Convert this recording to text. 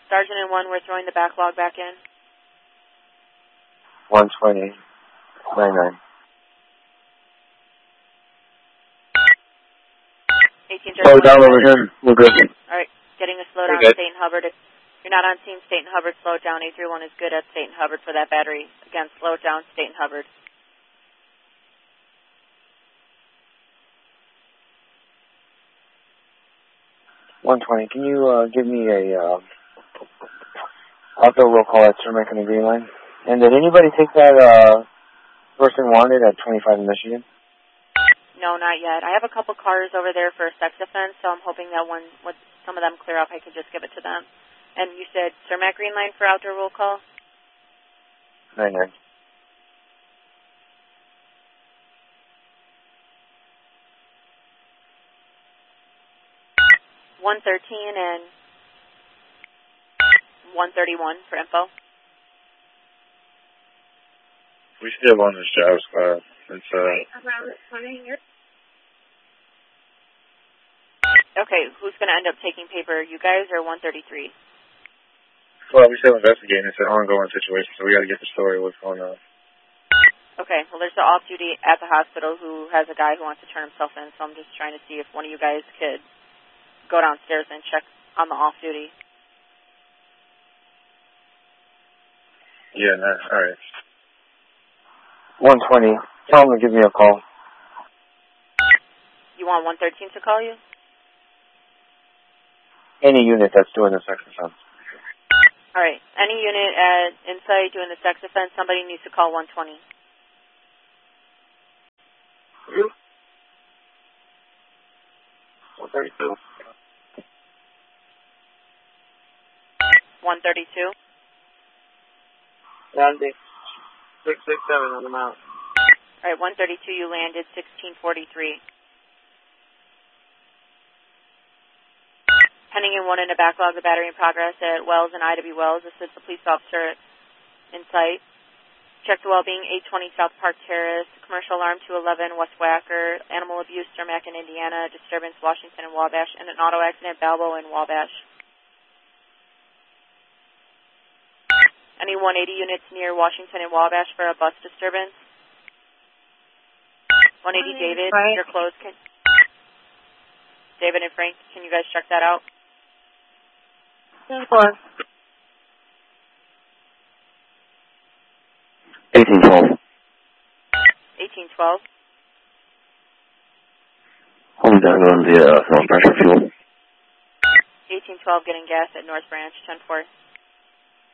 Sergeant and 1, we're throwing the backlog back in. 120, 99. 18 Slow down over here. We're good. Alright, getting a slowdown at State and Hubbard. If you're not on team State and Hubbard, slow it down. 831 is good at State and Hubbard for that battery. Again, slow it down, State and Hubbard. $120. Can you give me a outdoor roll call at Cermak and the Green Line? And did anybody take that person wanted at 25 in Michigan? No, not yet. I have a couple cars over there for a sex offense, so I'm hoping that when some of them clear up, I could just give it to them. And you said Cermak Green Line for outdoor roll call? 99. $113 and $131 for info. We still on this job, Scott. It's Okay, who's going to end up taking paper, you guys or 133? well, we still investigating. It's an ongoing situation, so we got to get the story of what's going on. Okay, well, there's the off-duty at the hospital who has a guy who wants to turn himself in, so I'm just trying to see if one of you guys could go downstairs and check on the off-duty. Yeah, all right. 120. Tell them to give me a call. You want 113 to call you? Any unit that's doing the sex offense. All right, any unit at Insight doing the sex offense, somebody needs to call 120. You? 132. 132? 90. 667 on the mount. All right, 132, you landed 1643. Pending in 1 in a backlog, the battery in progress at Wells and IW Wells. This is the police officer in sight. Check the well being 820 South Park Terrace. Commercial alarm 211 West Wacker. Animal abuse Cermak in Indiana. Disturbance Washington and Wabash. And an auto accident Balbo in Wabash. Any 180 units near Washington and Wabash for a bus disturbance? 180 David, Frank. you're closed. David and Frank, can you guys check that out? 4. 1812. 1812. Hold down on the North Branch for fuel. 1812 getting gas at North Branch, 10-4.